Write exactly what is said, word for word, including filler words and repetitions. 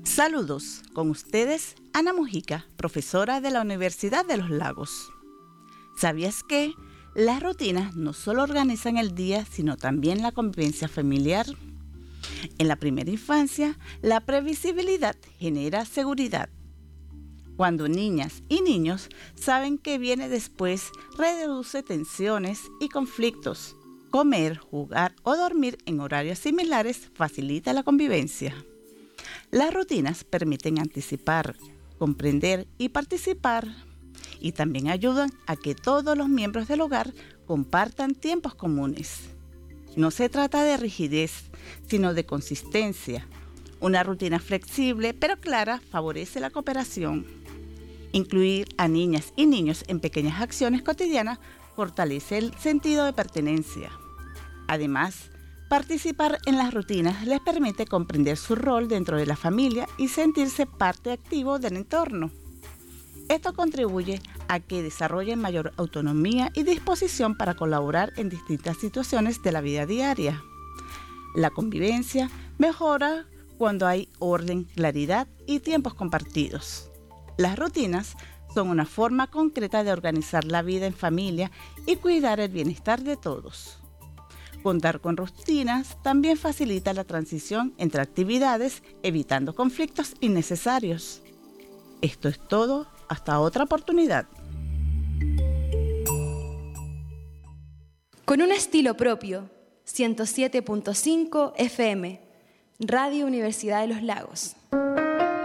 Saludos, con ustedes Ana Mujica, profesora de la Universidad de los Lagos. ¿Sabías que las rutinas no solo organizan el día, sino también la convivencia familiar? En la primera infancia, la previsibilidad genera seguridad. Cuando niñas y niños saben qué viene después, reduce tensiones y conflictos. Comer, jugar o dormir en horarios similares facilita la convivencia. Las rutinas permiten anticipar, comprender y participar, y también ayudan a que todos los miembros del hogar compartan tiempos comunes. No se trata de rigidez, sino de consistencia. Una rutina flexible pero clara favorece la cooperación. Incluir a niñas y niños en pequeñas acciones cotidianas fortalece el sentido de pertenencia. Además, participar en las rutinas les permite comprender su rol dentro de la familia y sentirse parte activa del entorno. Esto contribuye a que desarrollen mayor autonomía y disposición para colaborar en distintas situaciones de la vida diaria. La convivencia mejora cuando hay orden, claridad y tiempos compartidos. Las rutinas son una forma concreta de organizar la vida en familia y cuidar el bienestar de todos. Contar con rutinas también facilita la transición entre actividades, evitando conflictos innecesarios. Esto es todo. Hasta otra oportunidad. Con un estilo propio, ciento siete punto cinco F M, Radio Universidad de los Lagos.